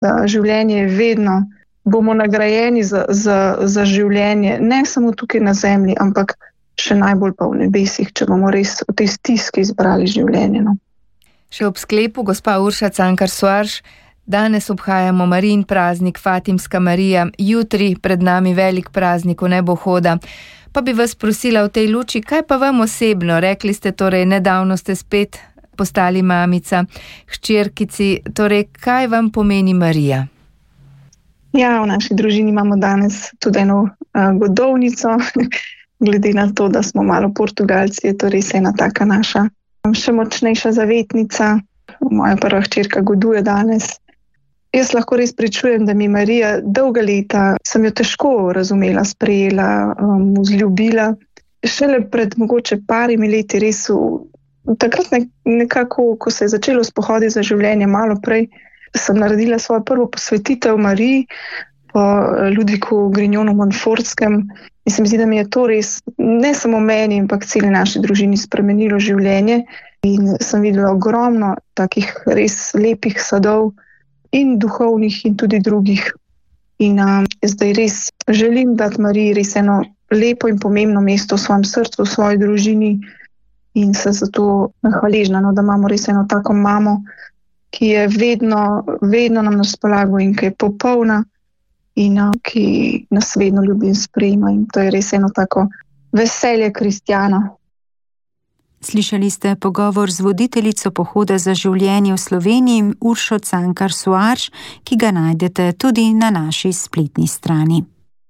življenje je vedno, bomo nagrajeni za življenje, ne samo tukaj na zemlji, ampak še najbolj pa v nebesih, če bomo res v tej stiski izbrali življenje. No. Še ob sklepu, gospa Urša Cankar Soares, danes obhajamo Marijin praznik Fatimska Marija, jutri pred nami velik praznik Vnebohoda. Pa bi vas prosila v tej luči, kaj pa vam osebno? Rekli ste torej, nedavno ste spet postali mamica, hčerkici, torej kaj vam pomeni Marija? Ja, v naši družini imamo danes tudi eno godovnico, glede na to, da smo malo Portugalci, je to res ena taka naša še močnejša zavetnica. Moja prva hčerka goduje danes. Jaz lahko res pričujem, da mi Marija dolga leta, sem jo težko razumela, sprejela, vzljubila. Šele pred mogoče parimi leti res takrat nekako, ko se je začelo s pohodi za življenje malo prej, sem naredila svojo prvo posvetitev Mariji po Ludviku Grignonu Montfortskem in se mi zdi, da mi je to res ne samo meni, ampak celi naši družini spremenilo življenje in sem videla ogromno takih res lepih sadov in duhovnih in tudi drugih. In zdaj res želim dati Mariji res eno lepo in pomembno mesto v svojem srcu, v svoji družini in se zato hvaležna, da imamo res eno tako mamo, ki je vedno nam na razpolago in ki je popolna in ki nas vedno ljubi in sprejema. In to je res eno tako veselje kristjana. Slišali ste pogovor z voditeljico Pohoda za življenje v Sloveniji Uršo Cankar Soares, ki ga najdete tudi na naši spletni strani.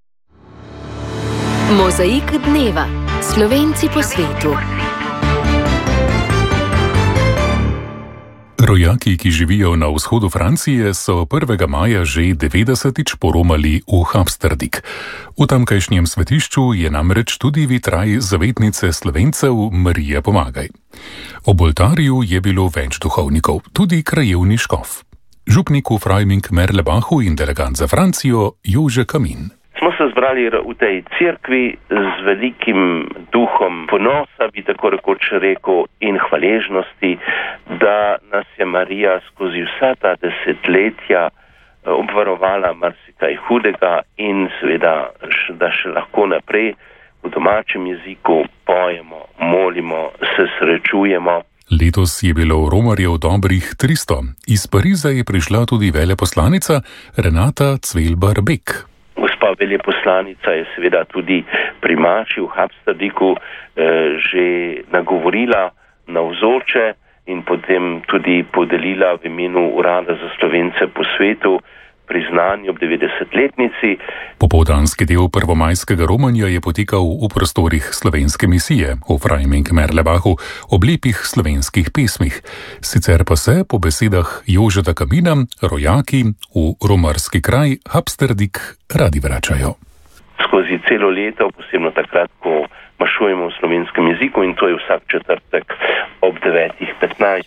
Mozaik dneva. Slovenci po svetu. Rojaki, ki živijo na vzhodu Francije, so 1. maja že 90. poromali v Hapsterdik. V tamkajšnjem svetišču je namreč tudi vitraj zavetnice Slovencev Marije Pomagaj. Ob oltarju je bilo več duhovnikov, tudi krajevni škof. Župnik v Freiming-Merlebachu in delegant za Francijo Jože Kamin. Smo se zbrali v tej cerkvi z velikim duhom ponosa, bi tako rekoč rekel, in hvaležnosti, da nas je Marija skozi vsa ta desetletja obvarovala marsikaj hudega in seveda, da še lahko naprej v domačem jeziku pojemo, molimo, se srečujemo. Letos je bilo romarjev dobrih 300. Iz Pariza je prišla tudi veleposlanica Renata Cvelbar-Bek. Gospa veleposlanica je seveda tudi pri maši v Hapsterdiku že nagovorila navzoče in potem tudi podelila v imenu Urada za Slovence po svetu priznanje ob 90-letnici. Popoldanski del prvomajskega romanja je potekal v prostorih slovenske misije v Freiming-Merlebachu ob lepih slovenskih pesmih. Sicer pa se, po besedah Jožeta Kamina, rojaki v romarski kraj Hapsterdik radi vračajo. Skozi celo leto, posebno takrat, ko mašujemo v slovenskem jeziku in to je vsak četrtek ob 9:15.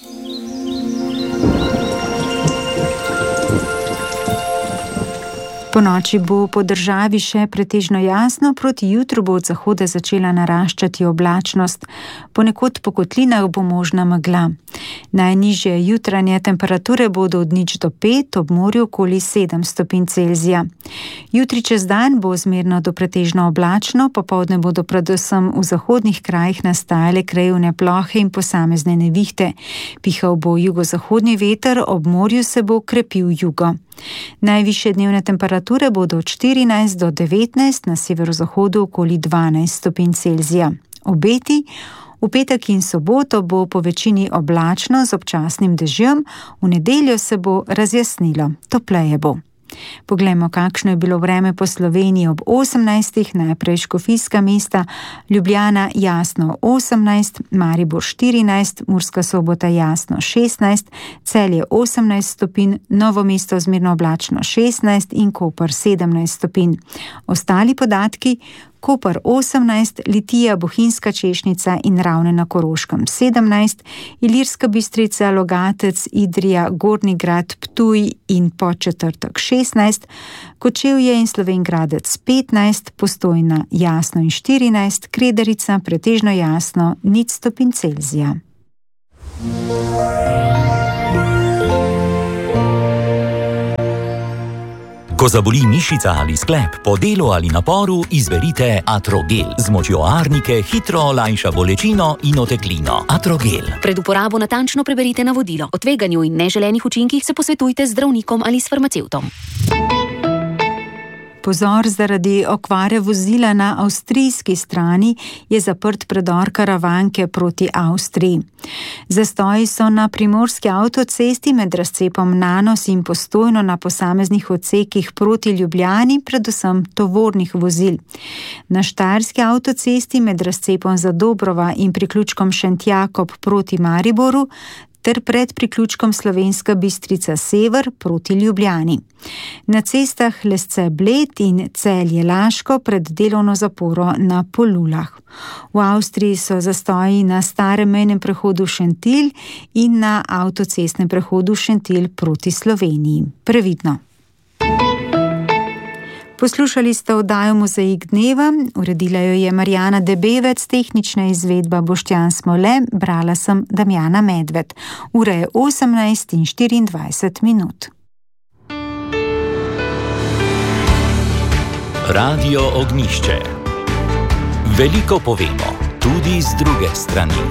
Po noči bo po državi še pretežno jasno, proti jutru bo od zahoda začela naraščati oblačnost, ponekod po kotlinah bo možna megla. Najnižje jutranje temperature bodo od 0 do 5, ob morju okoli 7 stopinj Celzija. Jutri čez dan bo zmerno do pretežno oblačno, popoldne bodo predvsem v zahodnih krajih nastajale krajevne plohe in posamezne nevihte. Pihal bo jugozahodni veter, ob morju se bo krepil jugo. Najvišje dnevne temperature bodo od 14 do 19, na severozahodu okoli 12 stopinj Celzija. Obeti: v petek in soboto bo po večini oblačno z občasnim dežjem, v nedeljo se bo razjasnilo, topleje bo. Poglejmo, kakšno je bilo vreme po Sloveniji ob 18. Najprej škofijska mesta: Ljubljana jasno 18, Maribor 14, Murska Sobota jasno 16, Celje 18 stopinj, Novo mesto zmerno oblačno 16 in Koper 17 stopinj. Ostali podatki: Koper 18, Litija, Bohinjska Češnica in Ravne na Koroškem 17, Ilirska Bistrica, Logatec, Idrija, Gornji Grad, Ptuj in Podčetrtek 16, Kočevje in Slovenj Gradec 15, Postojna jasno in 14, Kredarica pretežno jasno 0 stopinj Celzija. Ko zaboli mišica ali sklep, po delu ali naporu, izberite Atrogel. Z močjo arnike hitro olajša bolečino in oteklino. Atrogel. Pred uporabo natančno preberite navodilo. O tveganju in neželenih učinkih se posvetujte z zdravnikom ali s farmacevtom. Pozor, zaradi okvare vozila na avstrijski strani je zaprt predor Karavanke proti Avstriji. Zastoji so na primorski avtocesti med razcepom Nanos in Postojno na posameznih odsekih proti Ljubljani, predvsem tovornih vozil. Na štajerski avtocesti med razcepom Zadobrova in priključkom Šentjakob proti Mariboru ter pred priključkom Slovenska Bistrica Sever proti Ljubljani. Na cestah Lesce-Bled in Celje-Laško pred delovno zaporo na Polulah. V Avstriji so zastoji na starem mejnem prehodu Šentilj in na avtocestnem prehodu Šentilj proti Sloveniji. Previdno. Poslušali ste oddajo Mozaik dneva, uredila jo je Marjana Debevec, tehnična izvedba Boštjan Smole, brala sem Damjana Medved. Ura je 18:24. Radio Ognjišče. Veliko povemo, tudi z druge strani.